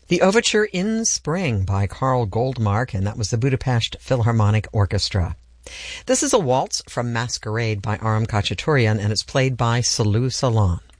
The Overture in Spring by Carl Goldmark, and that was the Budapest Philharmonic Orchestra. This is a waltz from Masquerade by Aram Khachaturian, and it's played by Salou Salon.